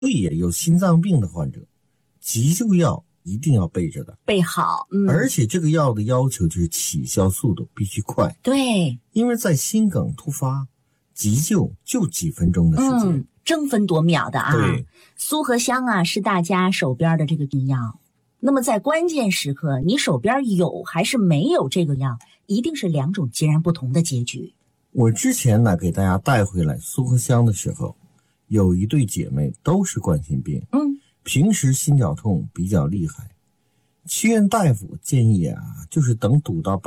所以有心脏病的患者，急救药一定要备着的， 备好。 而且这个药的要求就是起效速度必须快。 对， 因为在心梗突发，急救就几分钟的时间， 争分夺秒的啊。 对， 苏合香啊是大家手边的这个药，那么在关键时刻，你手边有还是没有这个药，一定是两种截然不同的结局。 我之前呢给大家带回来苏合香的时候，有一对姐妹都是冠心病，平时心绞痛比较厉害，去院大夫建议啊，就是等堵到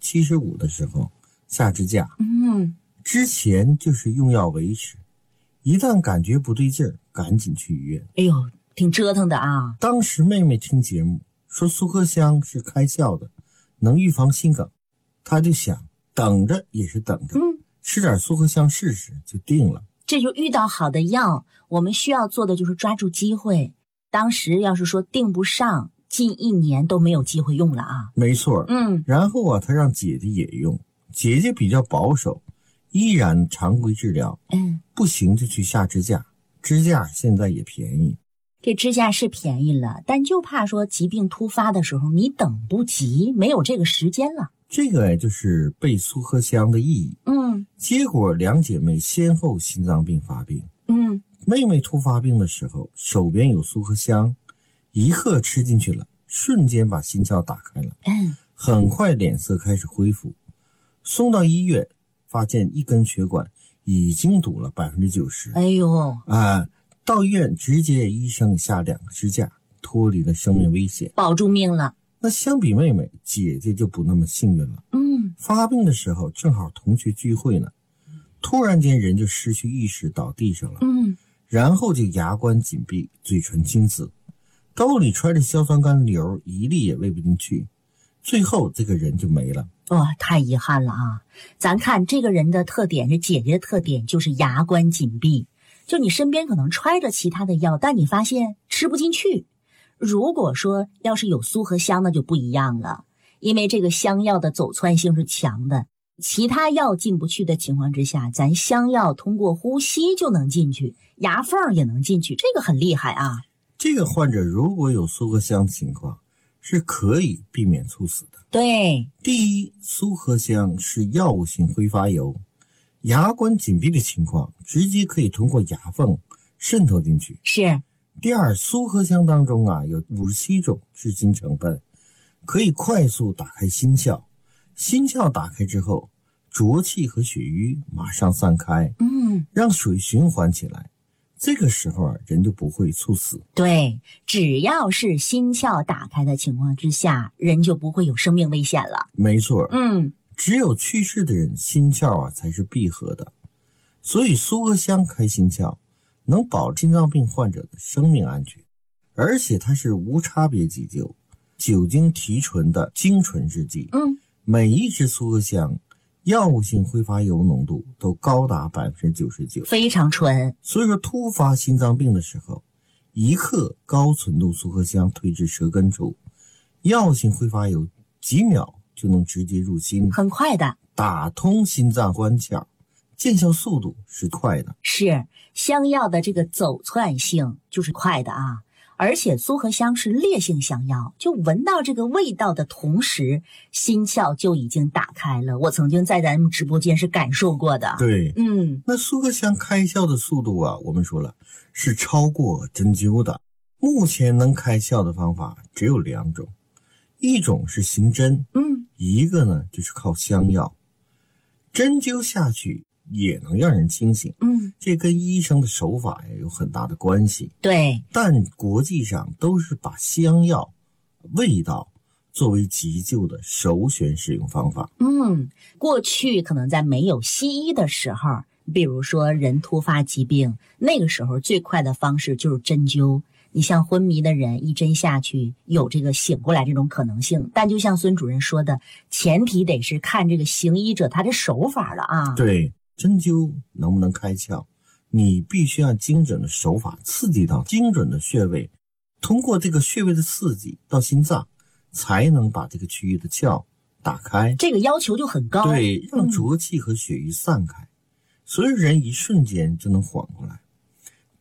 75%的时候下支架，之前就是用药维持，一旦感觉不对劲儿，赶紧去医院。 哎呦，挺折腾的啊。 当时妹妹听节目说苏合香是开效的，能预防心梗，她就想等着也是等着，吃点苏合香试试就定了。 这就遇到好的药，我们需要做的就是抓住机会。当时要是说定不上，近1年都没有机会用了啊。 没错，然后啊，她让姐姐也用，姐姐比较保守，依然常规治疗，不行就去下支架，支架现在也便宜。 这支架是便宜了，但就怕说疾病突发的时候你等不及，没有这个时间了。 这个就是备苏合香的意义。结果两姐妹先后心脏病发病。妹妹突发病的时候，手边有苏合香，一刻吃进去了，瞬间把心窍打开了。很快脸色开始恢复。送到医院，发现一根血管已经堵了90%。 哎呦， 到医院直接医生下2个支架，脱离了生命危险， 保住命了。 那相比妹妹，姐姐就不那么幸运了。发病的时候正好同学聚会呢，突然间人就失去意识倒地上了。然后就牙关紧闭，嘴唇青紫，兜里揣着硝酸甘瘤，一粒也喂不进去，最后这个人就没了。 太遗憾了啊！咱看这个人的特点，是姐姐的特点就是牙关紧闭，就你身边可能揣着其他的药，但你发现吃不进去。如果说要是有苏合香，那就不一样了，因为这个香药的走窜性是强的，其他药进不去的情况之下，咱香药通过呼吸就能进去，牙缝也能进去，这个很厉害啊。 这个患者如果有苏合香情况，是可以避免猝死的。 对， 第一，苏合香是药物性挥发油，牙关紧闭的情况直接可以通过牙缝渗透进去。 是。 第二，苏合香当中有57种至今成分，可以快速打开心窍，心窍打开之后，浊气和血瘀马上散开，让水循环起来，这个时候人就不会猝死。 对，只要是心窍打开的情况之下，人就不会有生命危险了。 没错，只有去世的人心窍才是闭合的，所以苏合香开心窍能保心脏病患者的生命安全，而且它是无差别急救，酒精提纯的精纯制剂。每一支苏合香药物性挥发油浓度都高达99%， 非常纯。 所以说突发心脏病的时候，1克高纯度苏合香推至舌根处，药物性挥发油几秒就能直接入心， 很快的， 打通心脏关窍，见效速度是快的。 是，香药的这个走窜性就是快的啊。而且苏合香是烈性香药，就闻到这个味道的同时，心窍就已经打开了。我曾经在咱们直播间是感受过的。 对，那苏合香开效的速度我们说了是超过针灸的。目前能开效的方法只有2种，一种是行针，一个呢就是靠香药。针灸下去也能让人清醒，这跟医生的手法有很大的关系。 对， 但国际上都是把香药味道作为急救的首选使用方法。 过去可能在没有西医的时候，比如说人突发疾病，那个时候最快的方式就是针灸。你像昏迷的人一针下去，有这个醒过来这种可能性，但就像孙主任说的，前提得是看这个行医者他的手法了啊。 对，针灸能不能开窍，你必须按精准的手法刺激到精准的穴位，通过这个穴位的刺激到心脏，才能把这个区域的窍打开。 这个要求就很高。 对，让浊气和血瘀散开，所以人一瞬间就能缓过来。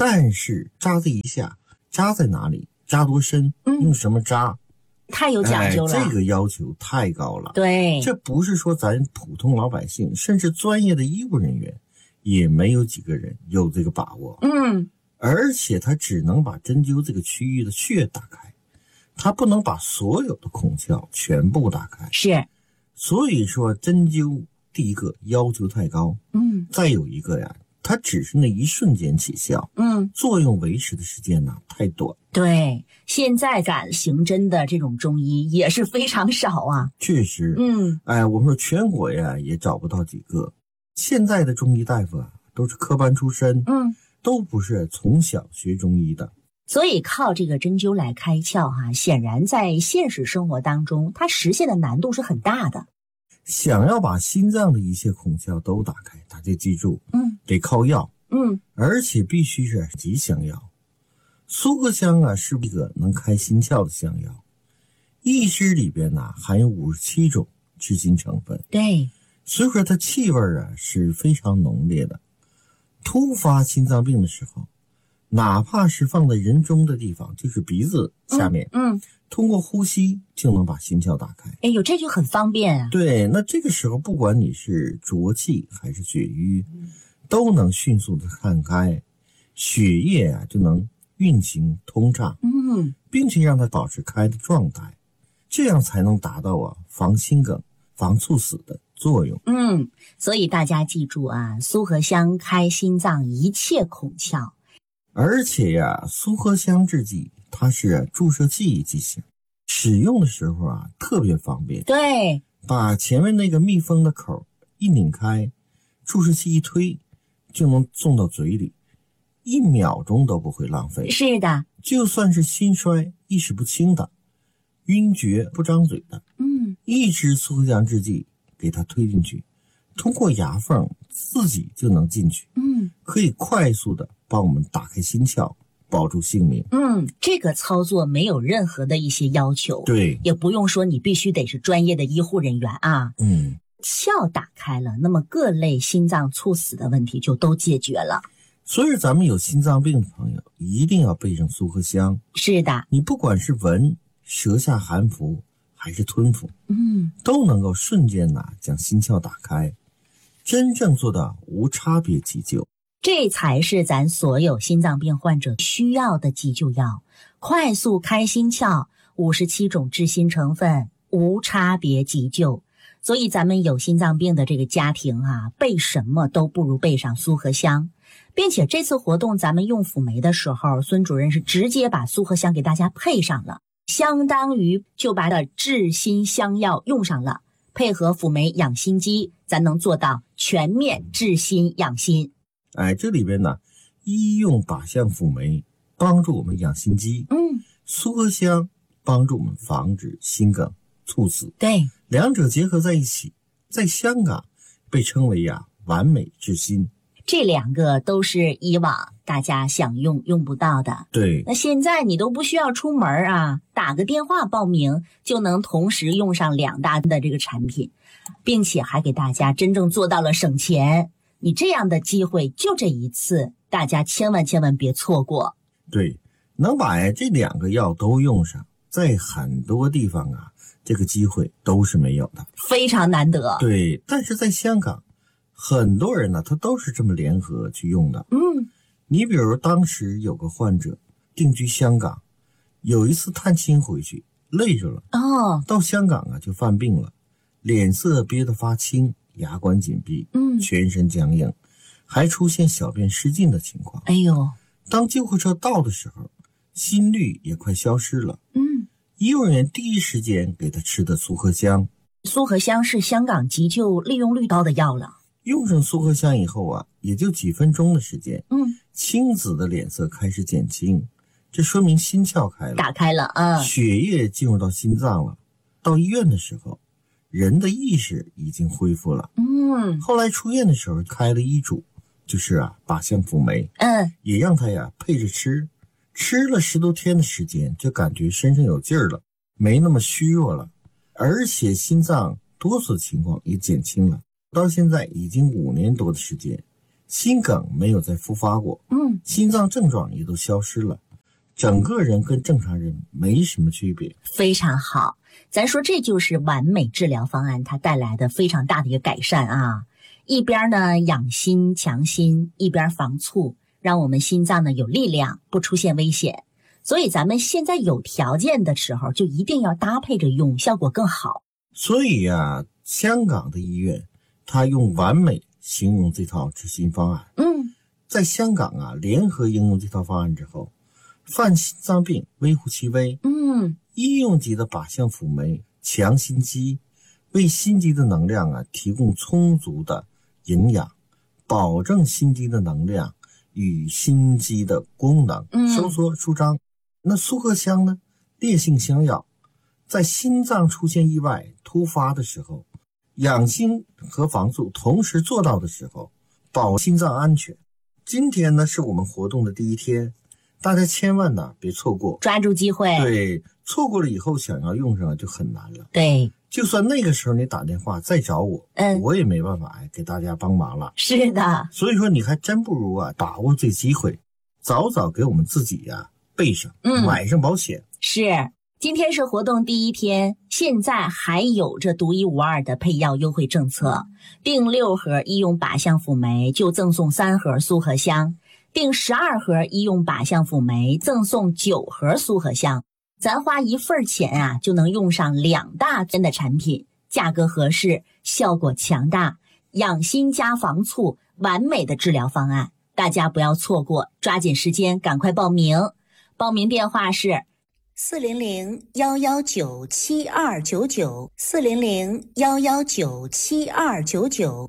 但是扎的一下，扎在哪里，扎多深，用什么扎， 太有讲究了， 这个要求太高了。 对， 这不是说咱普通老百姓，甚至专业的医务人员也没有几个人有这个把握。而且他只能把针灸这个区域的穴打开，他不能把所有的孔窍全部打开。 是， 所以说针灸第一个要求太高，再有一个呀，它只是那一瞬间起效，作用维持的时间呢太短。 对，现在敢行针的这种中医也是非常少啊。 确实，我们说全国呀也找不到几个。现在的中医大夫啊，都是科班出身，都不是从小学中医的。 所以靠这个针灸来开窍显然在现实生活当中，它实现的难度是很大的。 想要把心脏的一切孔窍都打开，大家记住，得靠药，而且必须是吉祥药。苏合香啊是一个能开心窍的香药，一支里边呢含有57种治心成分， 对， 所以说它气味啊是非常浓烈的。突发心脏病的时候，哪怕是放在人中的地方，就是鼻子下面，通过呼吸就能把心窍打开。 哎呦，这就很方便啊。 对，那这个时候不管你是浊气还是血瘀，都能迅速的散开，血液啊就能运行通畅，并且让它保持开的状态，这样才能达到防心梗、防猝死的作用。 所以大家记住啊，苏合香开心脏一切孔窍。 而且呀，苏合香制剂它是注射剂剂型，使用的时候啊特别方便。 对， 把前面那个密封的口一拧开，注射器一推，就能送到嘴里，1秒钟都不会浪费。 是的， 就算是心衰、意识不清的、晕厥不张嘴的，一支苏合香制剂给它推进去，通过牙缝自己就能进去，可以快速的帮我们打开心窍，保住性命。 这个操作没有任何的一些要求， 对， 也不用说你必须得是专业的医护人员啊。窍打开了，那么各类心脏猝死的问题就都解决了。 所以咱们有心脏病的朋友一定要备上苏合香。 是的， 你不管是闻、舌下含服还是吞服，都能够瞬间将心窍打开，真正做到无差别急救。 这才是咱所有心脏病患者需要的急救药，快速开心窍，57种治心成分，无差别急救。所以咱们有心脏病的这个家庭备什么都不如备上苏合香。并且这次活动咱们用辅酶的时候，孙主任是直接把苏合香给大家配上了，相当于就把它治心香药用上了，配合辅酶养心肌，咱能做到全面治心养心。 这里边呢，医用靶向辅酶帮助我们养心肌，苏合香帮助我们防止心梗猝死。 对， 两者结合在一起，在香港被称为完美治心。 这两个都是以往大家想用不到的。 对， 那现在你都不需要出门打个电话报名就能同时用上2大的这个产品，并且还给大家真正做到了省钱。你这样的机会就这一次，大家千万别错过。 对，能把这2个药都用上，在很多地方这个机会都是没有的， 非常难得。 对，但是在香港很多人他都是这么联合去用的。你比如当时有个患者定居香港，有一次探亲回去累着了，到香港就犯病了，脸色憋得发青，牙关紧闭，全身僵硬，还出现小便失禁的情况。 哎呦， 当救护车到的时候，心率也快消失了。医务人员第一时间给他吃的苏合香。 苏合香是香港急救利用率高的药了。 用上苏合香以后也就几分钟的时间，青紫的脸色开始减轻，这说明心窍开了， 打开了血液进入到心脏了。到医院的时候，人的意识已经恢复了。后来出院的时候开了医嘱，就是靶向辅酶，也让他配着吃，吃了10多天的时间，就感觉身上有劲儿了，没那么虚弱了，而且心脏哆嗦的情况也减轻了。到现在已经5年多的时间， 心梗没有再复发过，心脏症状也都消失了，整个人跟正常人没什么区别。 非常好，咱说这就是完美治疗方案它带来的非常大的一个改善啊！一边呢养心强心，一边防猝，让我们心脏呢有力量，不出现危险。所以咱们现在有条件的时候就一定要搭配着用，效果更好。 所以啊，香港的医院它用完美形容这套治心方案。在香港啊联合应用这套方案之后，犯心脏病微乎其微。医用级的靶向辅酶强心肌，为心肌的能量啊提供充足的营养，保证心肌的能量与心肌的功能收缩舒张。那苏合香呢，烈性香药，在心脏出现意外突发的时候，养心和防猝同时做到的时候，保心脏安全。今天呢是我们活动的第一天，大家千万呢别错过， 抓住机会。 对，错过了以后想要用上就很难了。 对， 就算那个时候你打电话再找我，我也没办法给大家帮忙了。 是的， 所以说你还真不如啊把握这机会，早早给我们自己啊备上，买上保险。 是，今天是活动第一天，现在还有着独一无二的配药优惠政策，订6盒医用靶向辅酶就赠送3盒苏合香，订12盒医用靶向辅酶赠送9盒苏合香。咱花1份钱啊就能用上2大件的产品，价格合适，效果强大，养心加防猝，完美的治疗方案，大家不要错过，抓紧时间赶快报名。报名电话是400-119-7299 400-119-7299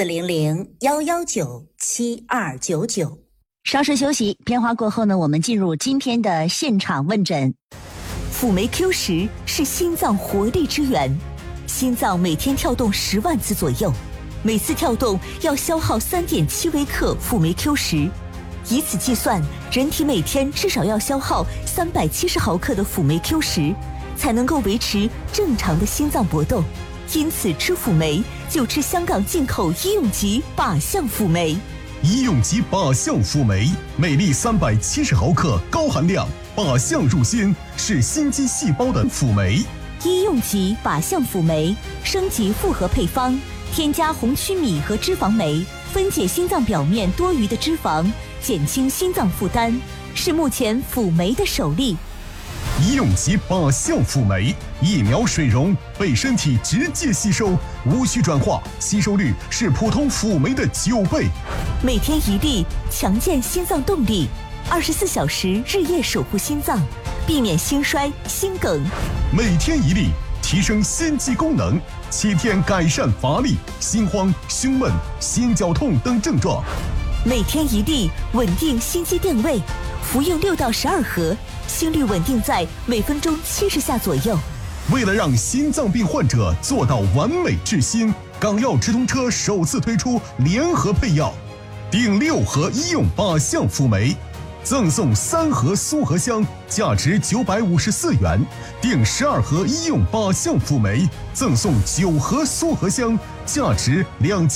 400-119-7299。稍事休息，片花过后呢，我们进入今天的现场问诊。 辅酶 Q10是心脏活力之源，心脏每天跳动10万次左右，每次跳动要消耗3.7微克辅酶 Q10，以此计算，人体每天至少要消耗370毫克的辅酶 Q10，才能够维持正常的心脏搏动。因此，吃辅酶就吃香港进口医用级靶向辅酶。 医用级靶向辅酶，每粒370毫克，高含量，靶向入心，是心肌细胞的辅酶。 医用级靶向辅酶升级复合配方，添加红曲米和脂肪酶，分解心脏表面多余的脂肪，减轻心脏负担，是目前辅酶的首例。 医用级靶向辅酶，1秒水溶，被身体直接吸收，无需转化，吸收率是普通辅酶的9倍。 每天1粒，强健心脏动力，24小时日夜守护心脏，避免心衰、心梗。 每天1粒，提升心肌功能，7天改善乏力、心慌、胸闷、心绞痛等症状。 每天1粒，稳定心肌电位，服用6到12盒，心率稳定在每分钟70下左右。 为了让心脏病患者做到完美治心，港药直通车首次推出联合配药，订6盒医用靶向辅酶，赠送3盒苏合香，价值954元；订12盒医用靶向辅酶，赠送9盒苏合香，价值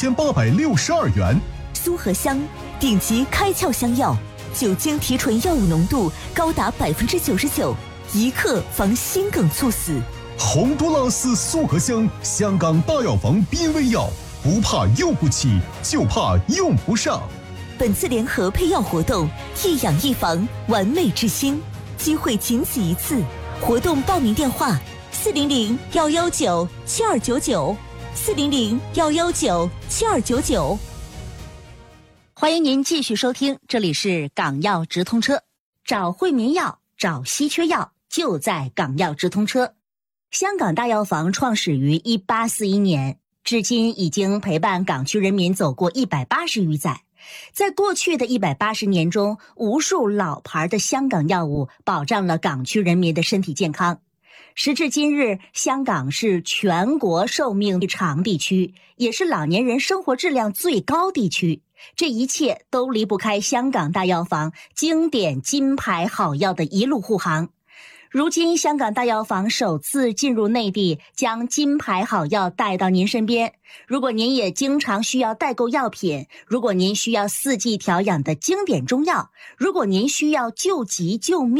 2862元。 苏合香，顶级开窍香药，酒精提纯药物浓度高达99%，一克防心梗猝死。 洪都拉斯苏合香，香港大药房濒危药，不怕用不起，就怕用不上。 本次联合配药活动，一养一防，完美治心，机会仅此一次。活动报名电话：400-119-7299 400-119-7299。 欢迎您继续收听，这里是港药直通车，找惠民药，找稀缺药，就在港药直通车。香港大药房创始于1841年，至今已经陪伴港区人民走过180余载。在过去的180年中，无数老牌的香港药物保障了港区人民的身体健康。时至今日，香港是全国寿命最长地区，也是老年人生活质量最高地区。这一切都离不开香港大药房经典金牌好药的一路护航。 如今香港大药房首次进入内地，将金牌好药带到您身边。如果您也经常需要代购药品，如果您需要4季调养的经典中药，如果您需要救急救命